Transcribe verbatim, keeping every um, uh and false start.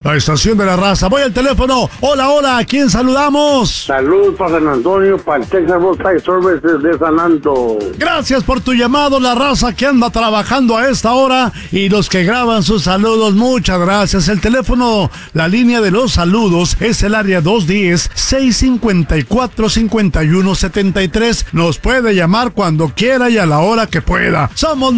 la estación de la raza. Voy al teléfono. Hola, hola, ¿a quién saludamos? Saludos para San Antonio, para el Texas Roadside Services de San Antonio. Gracias por tu llamado, la raza que anda trabajando a esta hora y los que graban sus saludos, muchas gracias. El teléfono, la línea de los saludos es el área dos uno cero, seis cinco cuatro, cinco uno siete tres. Nos puede llamar cuando quiera y a la hora que pueda. Somos